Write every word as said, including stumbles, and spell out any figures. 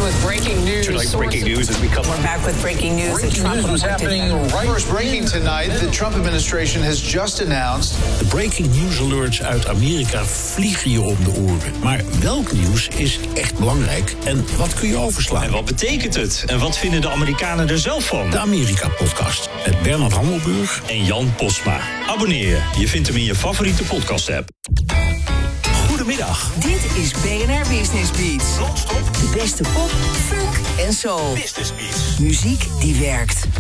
with breaking news. Like breaking news has become. We're back with breaking news. Breaking Trump news was happening right. First breaking tonight. The Trump administration has just announced. De breaking news alerts uit Amerika vliegen je om de oren. Maar welk nieuws is echt belangrijk en wat kun je overslaan? En wat betekent het? En wat vinden de Amerikanen er zelf van? De Amerika-podcast met Bernard Hammelburg En Jan Postma. Abonneer je. Je vindt hem in je favoriete podcast-app. Goedemiddag. Dit is B N R Business Beats. Non-stop. De beste pop, funk en soul. Business Beats. Muziek die werkt.